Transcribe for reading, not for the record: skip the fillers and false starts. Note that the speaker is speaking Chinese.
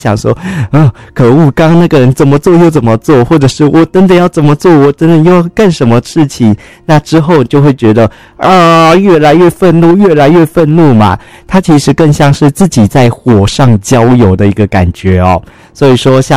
想说，可恶，刚刚那个人怎么做又怎么做，或者是我等等要怎么做，我等等又要干什么事情，那之后就会觉得越来越愤怒，越来越愤怒嘛。它其实更像是自己在火上浇油的一个感觉哦。所以说像